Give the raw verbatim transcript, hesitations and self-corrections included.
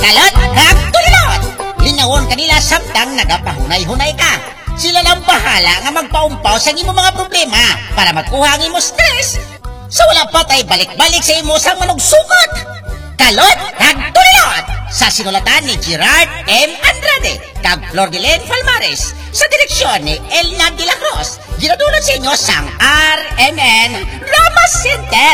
Kalot, hagtulilot! Linawon kanila samtang nagapahunay-hunay ka. Sila lang bahala nga magpaumpaw sa imo mga problema para magkuha ang imo stress. Sa wala patay balik-balik sa imo sang manugsukot. Kalot, hagtulilot! Sa sinulatan ni Gerard M. Andrade kag Flordeline Palmares sa direksyon ni Elna de la Cruz. Ginadulot sa inyo sang R M N Drama Center.